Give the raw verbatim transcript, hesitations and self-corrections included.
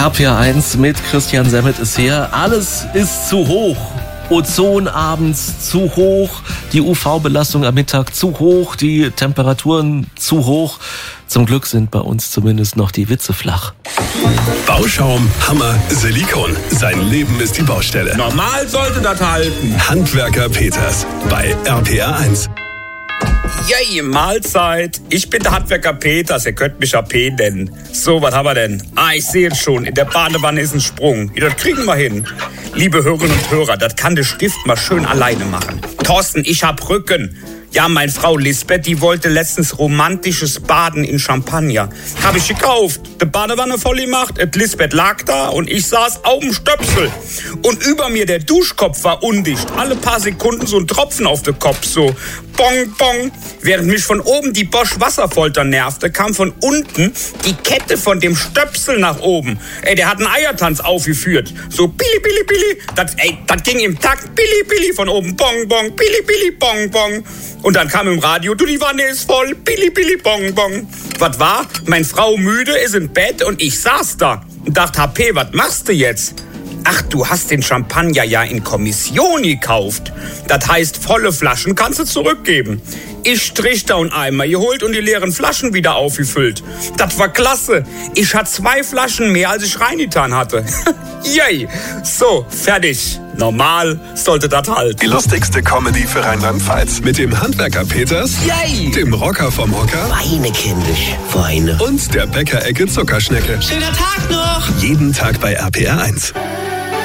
R P R eins mit Christian Semmet ist her. Alles ist zu hoch. Ozon abends zu hoch, die U V-Belastung am Mittag zu hoch, die Temperaturen zu hoch. Zum Glück sind bei uns zumindest noch die Witze flach. Bauschaum, Hammer, Silikon. Sein Leben ist die Baustelle. Normal sollte das halten. Handwerker Peters bei R P R eins. Yay, Mahlzeit. Ich bin der Handwerker Peters, ihr könnt mich A P nennen. So, was haben wir denn? Ah, ich sehe es schon, in der Badewanne ist ein Sprung. Ja, das kriegen wir hin. Liebe Hörerinnen und Hörer, das kann der Stift mal schön alleine machen. Thorsten, ich hab Rücken. Ja, meine Frau Lisbeth, die wollte letztens romantisches Baden in Champagner. Hab ich gekauft. Die Badewanne voll gemacht, et Lisbeth lag da und ich saß auf dem Stöpsel. Und über mir der Duschkopf war undicht. Alle paar Sekunden so ein Tropfen auf den Kopf, so bong, bong. Während mich von oben die Bosch Wasserfolter nervte, kam von unten die Kette von dem Stöpsel nach oben. Ey, der hat einen Eiertanz aufgeführt. So billi, billi, billi. Das, ey, das ging im Takt. Billi, billi, von oben bong, bong, billi, billi, bong, bong. Und dann kam im Radio, du, die Wanne ist voll, billi, billi, bong, bong. Was war? Meine Frau müde, ist im Bett und ich saß da und dachte, H P, was machst du jetzt? Ach, du hast den Champagner ja in Kommission gekauft. Das heißt, volle Flaschen kannst du zurückgeben. Ich Trichter und Eimer geholt und die leeren Flaschen wieder aufgefüllt. Das war klasse. Ich hatte zwei Flaschen mehr, als ich reingetan hatte. Yay. So, fertig. Normal sollte das halt. Die lustigste Comedy für Rheinland-Pfalz. Mit dem Handwerker Peters, Yay. Dem Rocker vom Hocker Weine, kindisch, Weine. und der Bäckerecke Zuckerschnecke. Schöner Tag noch! Jeden Tag bei R P R eins.